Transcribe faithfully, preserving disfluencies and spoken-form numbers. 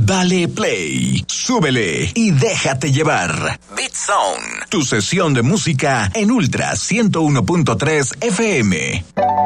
Dale play, súbele y déjate llevar. Beat Zone, tu sesión de música en Ultra ciento uno punto tres F M.